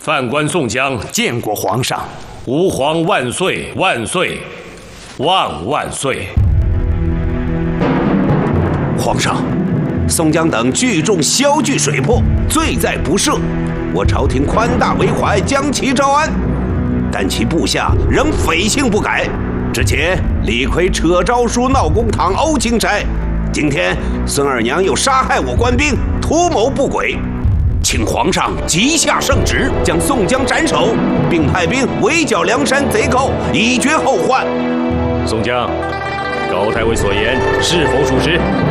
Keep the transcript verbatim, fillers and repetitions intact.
犯官宋江见过皇上。 吾皇万岁万岁万万岁！ 皇上，宋江等聚众削据水泊，罪在不赦。我朝廷宽大为怀，将其招安，但其部下仍匪性不改。之前李逵扯诏书闹公堂殴钦差，今天孙二娘又杀害我官兵，图谋不轨。请皇上急下圣旨，将宋江斩首，并派兵围剿梁山贼寇，以绝后患。 宋江，高太尉所言是否属实？